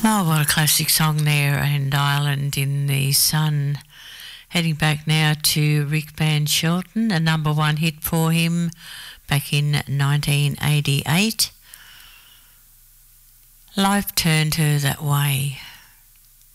Oh, what a classic song there, and Island in the Sun. Heading back now to Rick Van Shelton, a number one hit for him back in 1988. Life turned her that way.